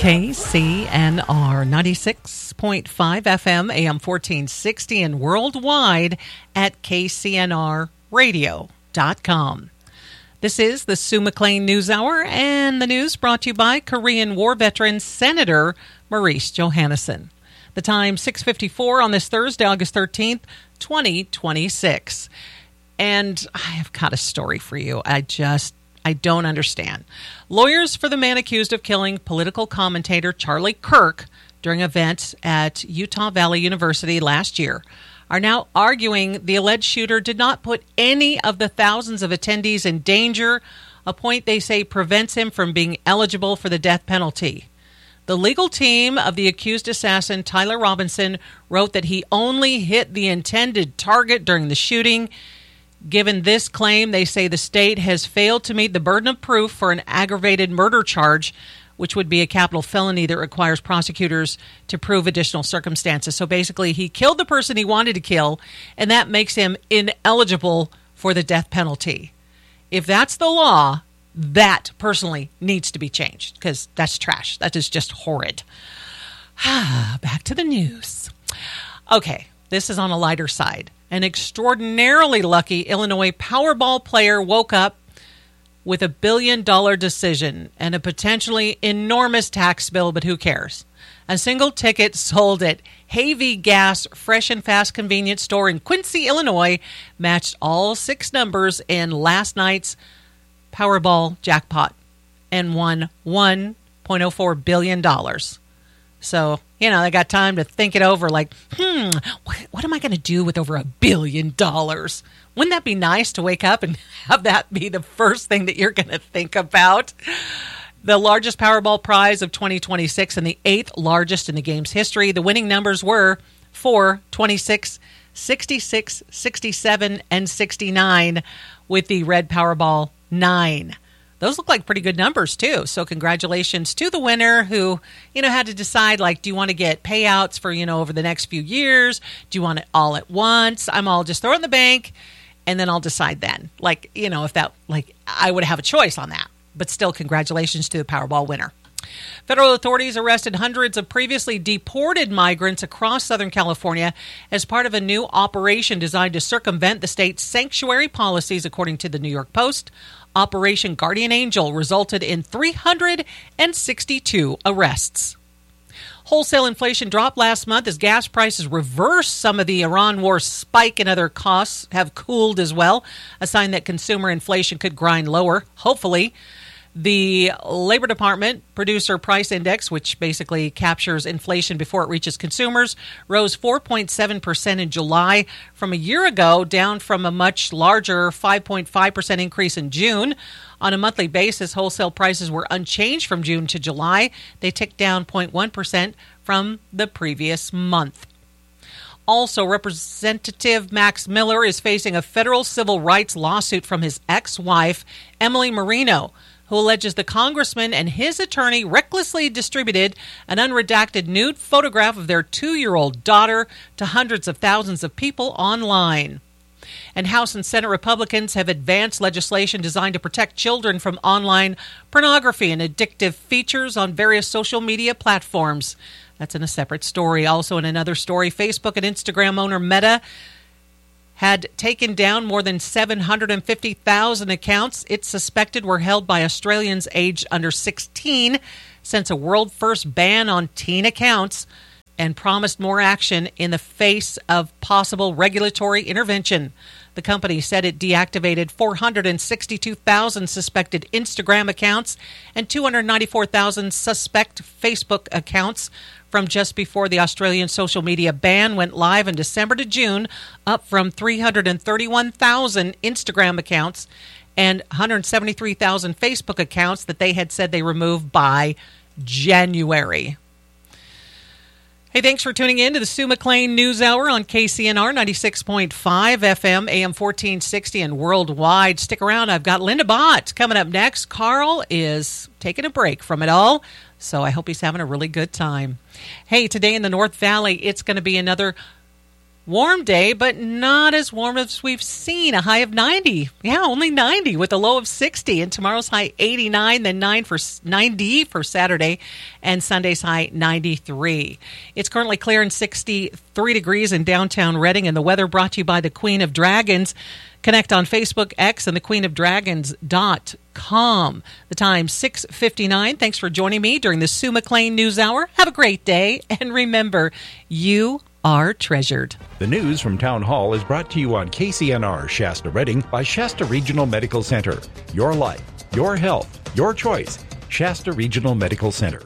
KCNR 96.5 FM, AM 1460, and worldwide at kcnrradio.com. This is the Sue McLean News Hour, and the news brought to you by Korean War veteran Senator Maurice Johannesson. The time 6:54 on this Thursday, August 13th, 2026. And I have got a story for you. I don't understand. Lawyers for the man accused of killing political commentator Charlie Kirk during an event at Utah Valley University last year are now arguing the alleged shooter did not put any of the thousands of attendees in danger, a point they say prevents him from being eligible for the death penalty. The legal team of the accused assassin, Tyler Robinson, wrote that he only hit the intended target during the shooting. Given this claim, they say the state has failed to meet the burden of proof for an aggravated murder charge, which would be a capital felony that requires prosecutors to prove additional circumstances. So basically, he killed the person he wanted to kill, and that makes him ineligible for the death penalty. If that's the law, that personally needs to be changed, because that's trash. That is just horrid. Back to the news. Okay, this is on a lighter side. An extraordinarily lucky Illinois Powerball player woke up with $1 billion decision and a potentially enormous tax bill, but who cares? A single ticket sold at Hy-Vee Gas Fresh and Fast convenience store in Quincy, Illinois, matched all 6 numbers in last night's Powerball jackpot and won $1.04 billion. So, they got time to think it over like, what am I going to do with over $1 billion? Wouldn't that be nice to wake up and have that be the first thing that you're going to think about? The largest Powerball prize of 2026 and the 8th largest in the game's history. The winning numbers were 4, 26, 66, 67, and 69, with the red Powerball 9. Those look like pretty good numbers, too. So congratulations to the winner who, had to decide, do you want to get payouts for, over the next few years? Do you want it all at once? I'm all just throw it in the bank, and then I'll decide then. If that, I would have a choice on that. But still, congratulations to the Powerball winner. Federal authorities arrested hundreds of previously deported migrants across Southern California as part of a new operation designed to circumvent the state's sanctuary policies, according to the New York Post. Operation Guardian Angel resulted in 362 arrests. Wholesale inflation dropped last month as gas prices reversed some of the Iran war spike, and other costs have cooled as well, a sign that consumer inflation could grind lower, hopefully. The Labor Department Producer Price Index, which basically captures inflation before it reaches consumers, rose 4.7% in July from a year ago, down from a much larger 5.5% increase in June. On a monthly basis, wholesale prices were unchanged from June to July. They ticked down 0.1% from the previous month. Also, Representative Max Miller is facing a federal civil rights lawsuit from his ex-wife, Emily Marino, who alleges the congressman and his attorney recklessly distributed an unredacted nude photograph of their 2-year-old daughter to hundreds of thousands of people online. And House and Senate Republicans have advanced legislation designed to protect children from online pornography and addictive features on various social media platforms. That's in a separate story. Also in another story, Facebook and Instagram owner Meta had taken down more than 750,000 accounts it suspected were held by Australians aged under 16 since a world-first ban on teen accounts, and promised more action in the face of possible regulatory intervention. The company said it deactivated 462,000 suspected Instagram accounts and 294,000 suspect Facebook accounts from just before the Australian social media ban went live in December to June, up from 331,000 Instagram accounts and 173,000 Facebook accounts that they had said they removed by January. Hey, thanks for tuning in to the Sue McLean News Hour on KCNR 96.5 FM, AM 1460, and worldwide. Stick around. I've got Linda Bott coming up next. Carl is taking a break from it all, so I hope he's having a really good time. Hey, today in the North Valley, it's going to be another Warm day, but not as warm as we've seen. A high of 90. Yeah, only 90 with a low of 60. And tomorrow's high 89, then 90 for Saturday, and Sunday's high 93. It's currently clear and 63 degrees in downtown Reading, and the weather brought to you by the Queen of Dragons. Connect on Facebook, X, and thequeenofdragons.com. The time 6:59. Thanks for joining me during the Sue McLean News Hour. Have a great day, and remember, you are treasured. The news from Town Hall is brought to you on KCNR Shasta Reading by Shasta Regional Medical Center. Your life, your health, your choice. Shasta Regional Medical Center.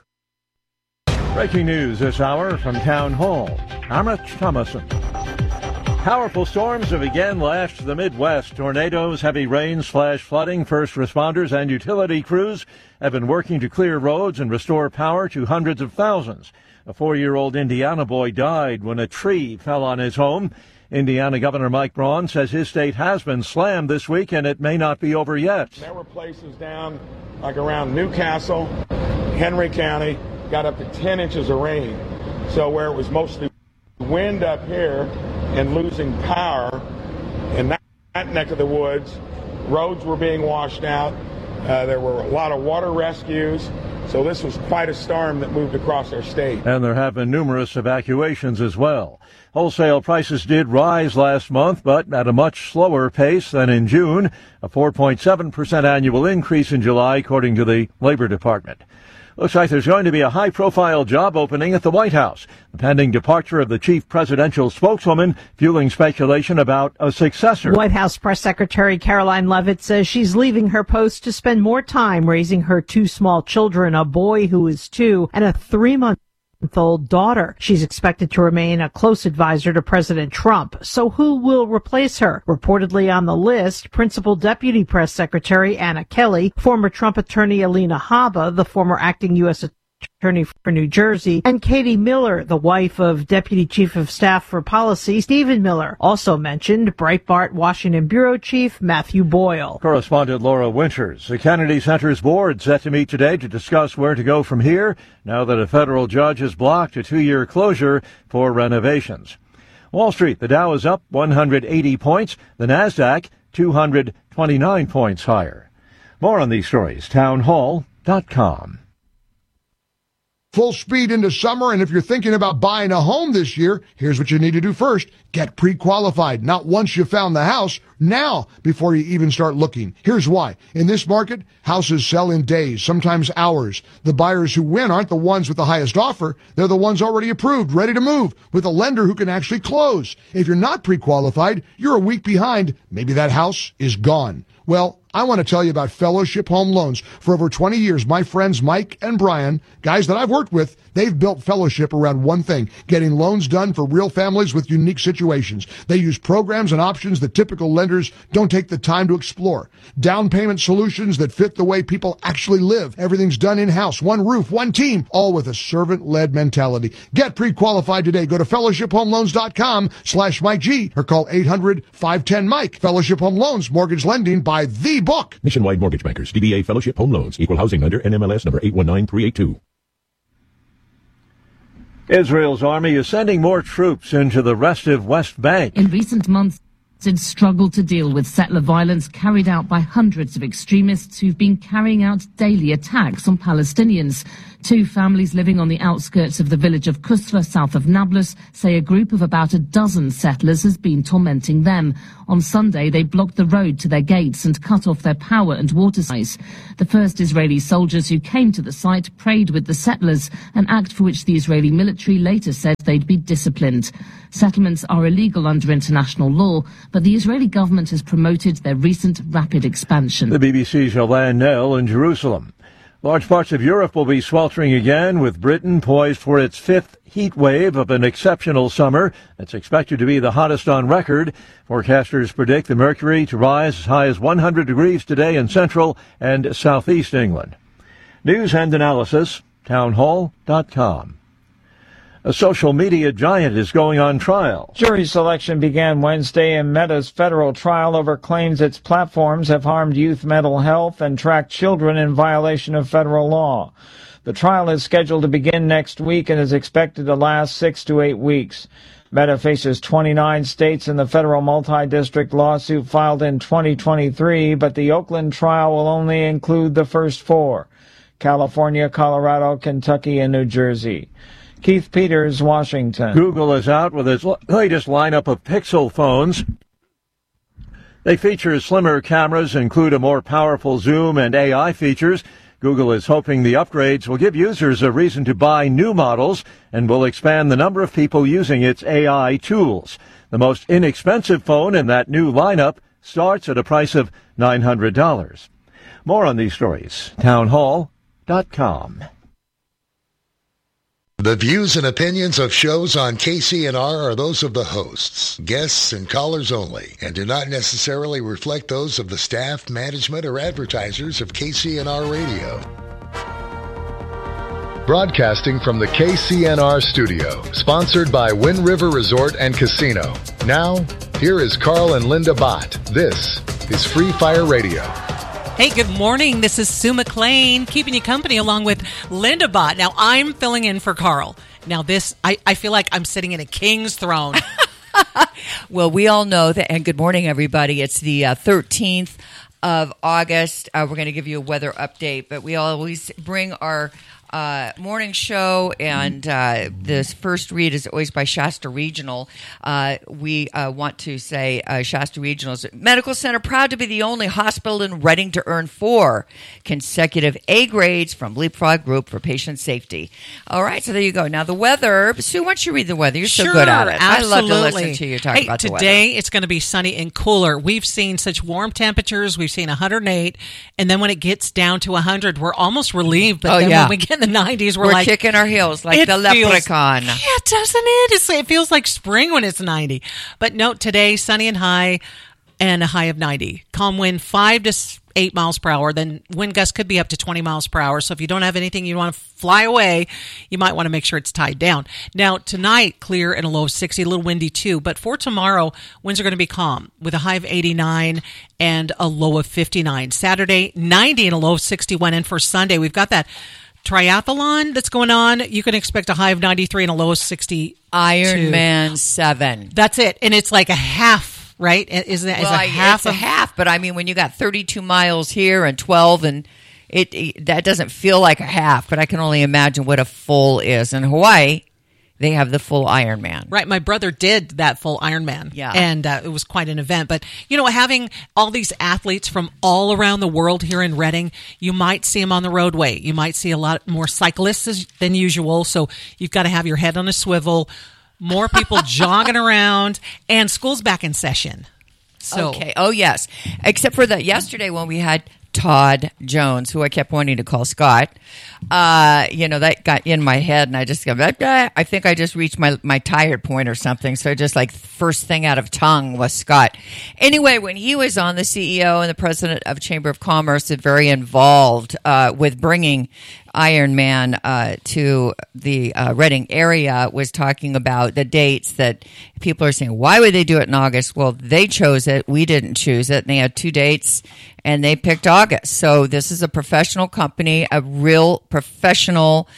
Breaking news this hour from Town Hall. I'm Rich Thomason. Powerful storms have again lashed the Midwest. Tornadoes, heavy rains, flash flooding. First responders and utility crews have been working to clear roads and restore power to hundreds of thousands. A 4-year-old Indiana boy died when a tree fell on his home. Indiana Governor Mike Braun says his state has been slammed this week, and it may not be over yet. There were places down like around Newcastle, Henry County, got up to 10 inches of rain. So where it was mostly wind up here and losing power in that neck of the woods, roads were being washed out. There were a lot of water rescues. So this was quite a storm that moved across our state. And there have been numerous evacuations as well. Wholesale prices did rise last month, but at a much slower pace than in June. A 4.7% annual increase in July, according to the Labor Department. Looks like there's going to be a high-profile job opening at the White House. The pending departure of the chief presidential spokeswoman fueling speculation about a successor. White House Press Secretary Caroline Leavitt says she's leaving her post to spend more time raising her 2 small children, a boy who is 2 and a 3-month-old daughter. She's expected to remain a close advisor to President Trump. So who will replace her? Reportedly on the list, Principal Deputy Press Secretary Anna Kelly, former Trump attorney Alina Habba, the former acting U.S. Attorney for New Jersey, and Katie Miller, the wife of Deputy Chief of Staff for Policy Stephen Miller. Also mentioned Breitbart Washington Bureau Chief Matthew Boyle. Correspondent Laura Winters. The Kennedy Center's board set to meet today to discuss where to go from here now that a federal judge has blocked a 2-year closure for renovations. Wall Street, the Dow is up 180 points. The Nasdaq 229 points higher. More on these stories, townhall.com. Full speed into summer, and if you're thinking about buying a home this year, here's what you need to do first. Get pre-qualified. Not once you found the house, now before you even start looking. Here's why. In this market, houses sell in days, sometimes hours. The buyers who win aren't the ones with the highest offer. They're the ones already approved, ready to move, with a lender who can actually close. If you're not pre-qualified, you're a week behind. Maybe that house is gone. Well, I want to tell you about Fellowship Home Loans. For over 20 years, my friends Mike and Brian, guys that I've worked with, they've built Fellowship around one thing, getting loans done for real families with unique situations. They use programs and options that typical lenders don't take the time to explore. Down payment solutions that fit the way people actually live. Everything's done in-house, one roof, one team, all with a servant-led mentality. Get pre-qualified today. Go to fellowshiphomeloans.com/Mike G or call 800-510-MIKE. Fellowship Home Loans, mortgage lending by the book. Nationwide Mortgage Bankers, DBA Fellowship Home Loans, Equal Housing Lender, NMLS number 819382. Israel's army is sending more troops into the restive West Bank. In recent months, it's struggled to deal with settler violence carried out by hundreds of extremists who've been carrying out daily attacks on Palestinians. 2 families living on the outskirts of the village of Kusra, south of Nablus, say a group of about a dozen settlers has been tormenting them. On Sunday, they blocked the road to their gates and cut off their power and water supplies. The first Israeli soldiers who came to the site prayed with the settlers, an act for which the Israeli military later said they'd be disciplined. Settlements are illegal under international law, but the Israeli government has promoted their recent rapid expansion. The BBC's Joanne Nell in Jerusalem. Large parts of Europe will be sweltering again, with Britain poised for its 5th heat wave of an exceptional summer. It's expected to be the hottest on record. Forecasters predict the mercury to rise as high as 100 degrees today in central and southeast England. News and analysis, townhall.com. A social media giant is going on trial. Jury selection began Wednesday in Meta's federal trial over claims its platforms have harmed youth mental health and tracked children in violation of federal law. The trial is scheduled to begin next week and is expected to last 6 to 8 weeks. Meta faces 29 states in the federal multi-district lawsuit filed in 2023, but the Oakland trial will only include the first 4: California, Colorado, Kentucky, and New Jersey. Keith Peters, Washington. Google is out with its latest lineup of Pixel phones. They feature slimmer cameras, include a more powerful zoom and AI features. Google is hoping the upgrades will give users a reason to buy new models and will expand the number of people using its AI tools. The most inexpensive phone in that new lineup starts at a price of $900. More on these stories. Townhall.com. The views and opinions of shows on KCNR are those of the hosts, guests, and callers only, and do not necessarily reflect those of the staff, management, or advertisers of KCNR Radio. Broadcasting from the KCNR studio, sponsored by Wind River Resort and Casino. Now, here is Carl and Linda Bott. This is Free Fire Radio. Hey, good morning. This is Sue McLean, keeping you company along with Linda Bott. Now, I'm filling in for Carl. Now, I feel like I'm sitting in a king's throne. Well, we all know that, and good morning, everybody. It's the 13th of August. We're going to give you a weather update, but we always bring our morning show, and this first read is always by Shasta Regional. We want to say Shasta Regional's Medical Center, proud to be the only hospital in Reading to earn 4 consecutive A grades from Leapfrog Group for patient safety. All right, so there you go. Now the weather. Sue, why don't you read the weather? You're so good at it. Absolutely. I love to listen to you talk about the weather. Today it's going to be sunny and cooler. We've seen such warm temperatures. We've seen 108, and then when it gets down to 100, we're almost relieved. But then when we get in the 90s, we're like kicking our heels like the leprechaun. Yeah, doesn't it? It feels like spring when it's 90. But note today, sunny and high, and a high of 90. Calm wind 5 to 8 miles per hour. Then wind gusts could be up to 20 miles per hour. So if you don't have anything you want to fly away, you might want to make sure it's tied down. Now, tonight, clear and a low of 60, a little windy too. But for tomorrow, winds are going to be calm with a high of 89 and a low of 59. Saturday, 90 and a low of 61. And for Sunday, we've got that triathlon that's going on. You can expect a high of 93 and a low of 60. Ironman 7. That's it. And it's like a half, right? Isn't it? Well, it's a half, but I mean, when you got 32 miles here and 12, and that doesn't feel like a half, but I can only imagine what a full is. In Hawaii, they have the full Ironman. Right. My brother did that full Ironman. Yeah. And it was quite an event. But, having all these athletes from all around the world here in Reading, you might see them on the roadway. You might see a lot more cyclists than usual. So you've got to have your head on a swivel. More people jogging around. And school's back in session. So. Okay. Oh, yes. Except for that yesterday when we had Todd Jones, who I kept wanting to call Scott. That got in my head, and I just go, I think I just reached my tired point or something. So just like first thing out of tongue was Scott. Anyway, when he was on, the CEO and the president of Chamber of Commerce is very involved with bringing Ironman to the Reading area, was talking about the dates that people are saying, why would they do it in August? Well, they chose it. We didn't choose it. And they had 2 dates, and they picked August. So this is a professional company, a real professional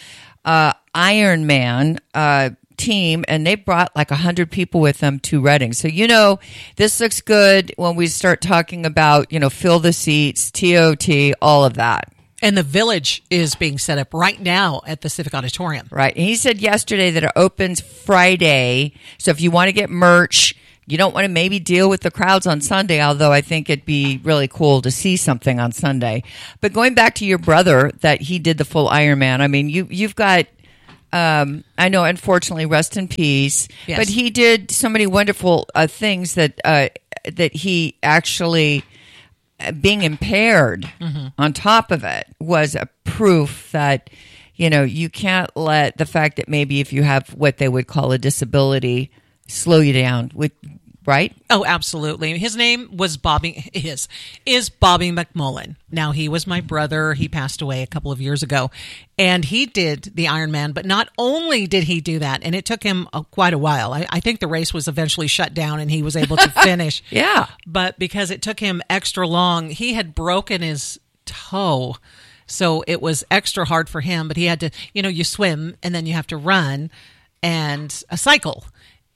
Ironman team, and they brought like 100 people with them to Reading. So, this looks good when we start talking about, fill the seats, TOT, all of that. And the village is being set up right now at the Civic Auditorium. Right. And he said yesterday that it opens Friday. So if you want to get merch, you don't want to maybe deal with the crowds on Sunday, although I think it'd be really cool to see something on Sunday. But going back to your brother, that he did the full Ironman, I mean, you've got, I know, unfortunately, rest in peace, yes. But he did so many wonderful things that he actually... being impaired on top of it was a proof that, you can't let the fact that maybe if you have what they would call a disability slow you down, right? Oh, absolutely. His name was Bobby McMullen. Now, he was my brother. He passed away a couple of years ago, and he did the Ironman. But not only did he do that, and it took him quite a while. I think the race was eventually shut down, and he was able to finish. Yeah. But because it took him extra long, he had broken his toe, so it was extra hard for him. But he had to, you swim, and then you have to run and a cycle.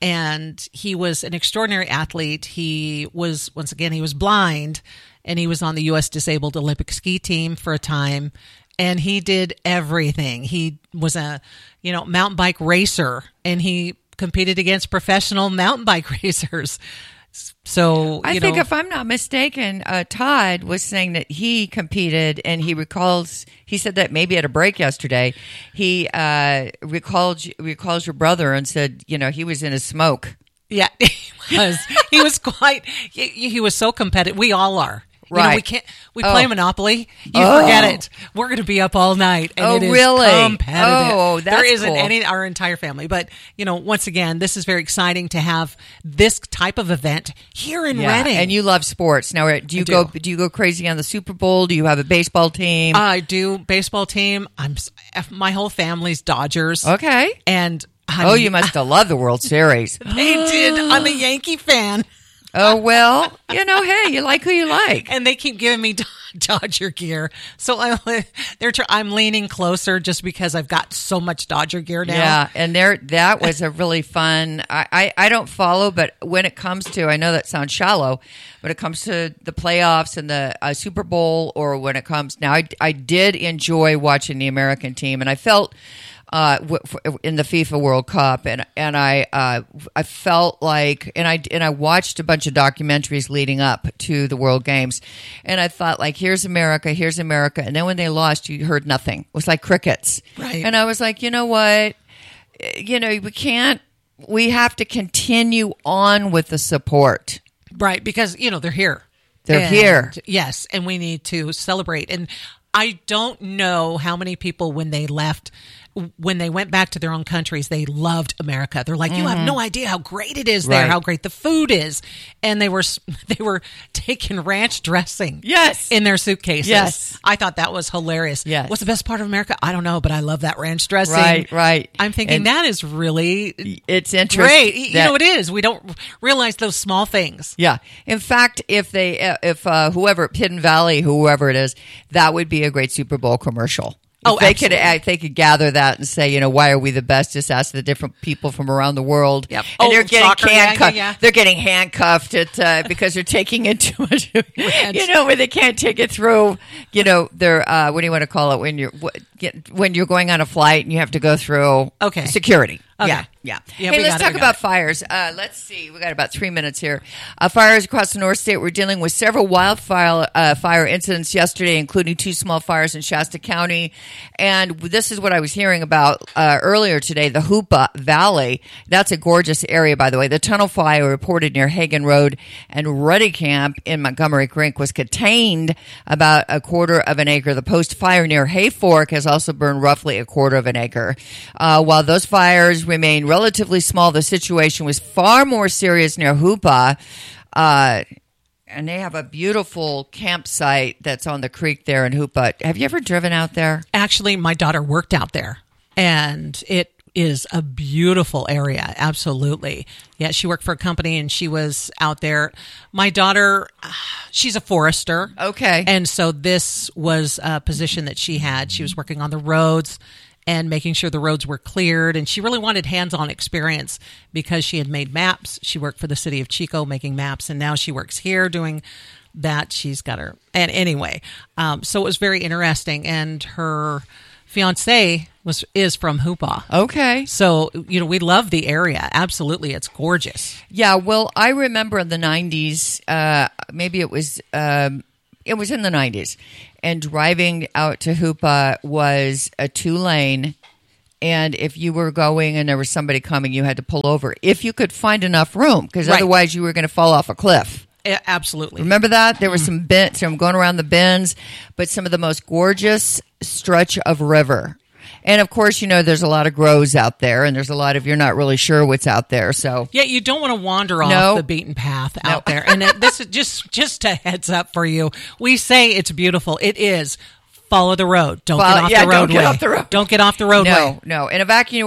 and he was an extraordinary athlete. He was, once again, he was blind, and he was on the U.S. Disabled Olympic ski team for a time, and he did everything. He was a, mountain bike racer, and he competed against professional mountain bike racers. So I think, if I'm not mistaken, Todd was saying that he competed, and he said that maybe at a break yesterday, he recalls your brother and said, he was in his smoke. Yeah, he was quite, he was so competitive. We all are. Right. We play Monopoly. You forget it. We're going to be up all night. And it is really? competitive. Oh, that's There isn't cool. our entire family. But, once again, this is very exciting to have this type of event here in Reading. And you love sports. Now, do you go crazy on the Super Bowl? Do you have a baseball team? I do. Baseball team. My whole family's Dodgers. Okay. And you must have loved the World Series. They did. I'm a Yankee fan. Oh, well, hey, you like who you like. And they keep giving me Dodger gear. So I'm leaning closer just because I've got so much Dodger gear now. Yeah, and that was a really fun, I don't follow, but when it comes to, I know that sounds shallow, when it comes to the playoffs and the Super Bowl, or when it comes, now I did enjoy watching the American team, and I felt in the FIFA World Cup, and I felt like, and I watched a bunch of documentaries leading up to the World Games, and I thought, like, here's America, and then when they lost, you heard nothing. It was like crickets, right? And I was like, you know what, we have to continue on with the support, right? Because they're here. They're here, yes, and we need to celebrate. And I don't know how many people, when they went back to their own countries, they loved America. They're like, you have no idea how great it is there, how great the food is. And they were taking ranch dressing in their suitcases. Yes. I thought that was hilarious. Yes. What's the best part of America? I don't know, but I love that ranch dressing. Right. I'm thinking, and that is really it's interesting. Great. It is. We don't realize those small things. Yeah. In fact, if whoever, Hidden Valley, whoever it is, that would be a great Super Bowl commercial. If they could gather that and say, why are we the best? Just ask the different people from around the world. Yep. And they're getting soccer, handcuffed. They're getting handcuffed because they're taking it too much. Where they can't take it through. Their what do you want to call it when you're going on a flight and you have to go through security. Okay. Yeah. Yeah, hey, let's talk about fires. Let's see. We got about 3 minutes here. Fires across the North State. We're dealing with several wildfire fire incidents yesterday, including 2 small fires in Shasta County. And this is what I was hearing about earlier today, the Hoopa Valley. That's a gorgeous area, by the way. The tunnel fire reported near Hagen Road and Ruddy Camp in Montgomery Creek was contained about 1/4 of an acre. The Post fire near Hayfork has also burned roughly 1/4 of an acre. While those fires remain relatively small, the situation was far more serious near Hoopa. And they have a beautiful campsite that's on the creek there in Hoopa. Have you ever driven out there? Actually, my daughter worked out there, and it is a beautiful area. Absolutely. Yeah, she worked for a company, and she was out there. My daughter, she's a forester. Okay. And so this was a position that she had. She was working on the roads and making sure the roads were cleared. And she really wanted hands-on experience because she had made maps. She worked for the city of Chico making maps, and now she works here doing that. She's got her. And anyway, so it was very interesting. And her fiance is from Hoopa. Okay. So, we love the area. Absolutely. It's gorgeous. Yeah. Well, I remember in the 90s, maybe it was in the 90s, and driving out to Hoopa was a 2-lane. And if you were going and there was somebody coming, you had to pull over if you could find enough room, because otherwise you were going to fall off a cliff. Absolutely. Remember that? There was some bends, so I'm going around the bends, but some of the most gorgeous stretch of river. And of course, there's a lot of grows out there, and there's a lot of, you're not really sure what's out there. So yeah, you don't want to wander off the beaten path out there. And this is just a heads up for you. We say it's beautiful. It is. Follow the road. Don't get off the roadway. Don't get off the road. Don't get off the roadway. No. An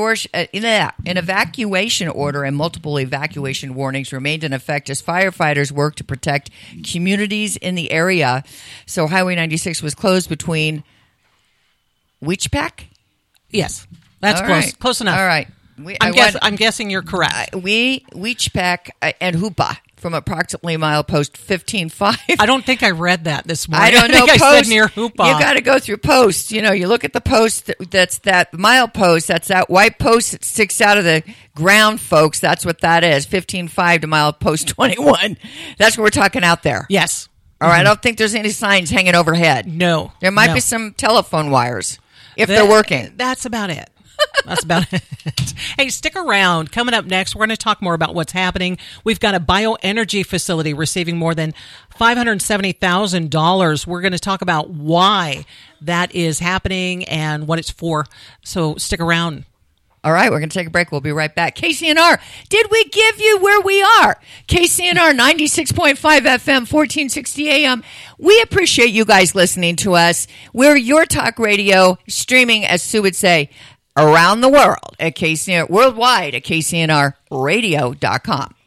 evacuation order and multiple evacuation warnings remained in effect as firefighters worked to protect communities in the area. So Highway 96 was closed between Weechpack? Yes. That's All close. right. Close enough. All right. I'm guessing you're correct. Weechpec and Hoopa from approximately milepost 15.5. I don't think I read that this morning. I don't know. I said near Hoopa. You got to go through posts. You look at the post that's that milepost. That's that white post that sticks out of the ground, folks. That's what that is. 15.5 to milepost 21. That's what we're talking out there. Yes. All right. I don't think there's any signs hanging overhead. No. There might be some telephone wires if they're working. That's about it. That's about it. Hey, stick around. Coming up next, we're going to talk more about what's happening. We've got a bioenergy facility receiving more than $570,000. We're going to talk about why that is happening and what it's for. So stick around. All right, we're going to take a break. We'll be right back. KCNR, did we give you where we are? KCNR 96.5 FM, 1460 AM. We appreciate you guys listening to us. We're your talk radio, streaming, as Sue would say, around the world at KCNR, worldwide at KCNRradio.com.